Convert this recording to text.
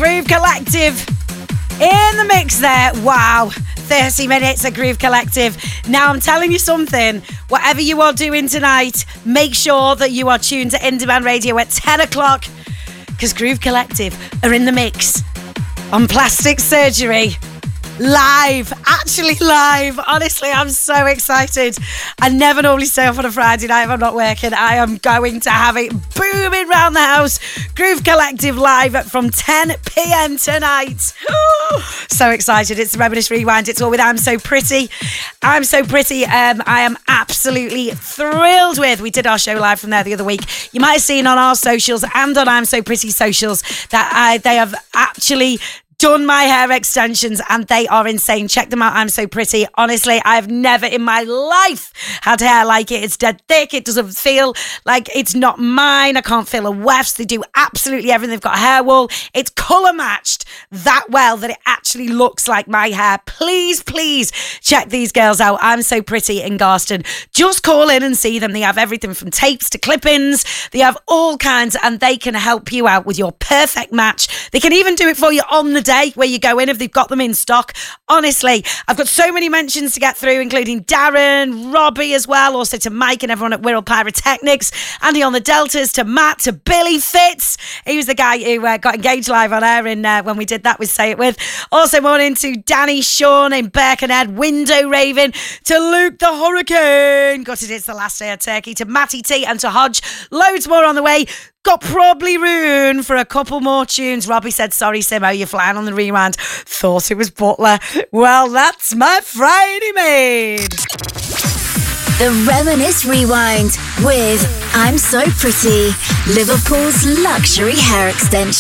Groove Collective in the mix there. Wow, 30 minutes of Groove Collective. Now I'm telling you something, whatever you are doing tonight, make sure that you are tuned to Indie Band Radio at 10 o'clock, because Groove Collective are in the mix on Plastic Surgery. Live, actually live. Honestly, I'm so excited. I never normally stay up on a Friday night if I'm not working. I am going to have it booming round the house. Groove Collective live from 10 p.m. tonight. So excited. It's the Reminisce Rewind. It's all with I'm So Pretty. I'm So Pretty. I am absolutely thrilled with. We did our show live from there the other week. You might have seen on our socials and on I'm So Pretty socials that they have actually done my hair extensions and they are insane. Check them out. I'm So Pretty. Honestly, I've never in my life had hair like it. It's dead thick. It doesn't feel like it's not mine. I can't feel a wefts. They do absolutely everything. They've got hair wool. It's colour matched that well that it actually looks like my hair. Please check these girls out. I'm So Pretty in Garston. Just call in and see them. They have everything from tapes to clip-ins. They have all kinds and they can help you out with your perfect match. They can even do it for you on the day where you go in if they've got them in stock. Honestly, I've got so many mentions to get through, including Darren, Robbie as well, also to Mike and everyone at Wirral Pyrotechnics, Andy on the Deltas, to Matt, to Billy Fitz. He was the guy who got engaged live on air when we did that with Say It With. Also morning to Danny Sean in Birkenhead, Window Raven, to Luke the Hurricane. Gutted it's the last day of Turkey, to Matty T and to Hodge. Loads more on the way. Got probably room for a couple more tunes. Robbie said, sorry, Simo, you're flying on the rewind. Thought it was Butler. Well, that's my Friday made. The Reminisce Rewind with I'm So Pretty, Liverpool's luxury hair extension.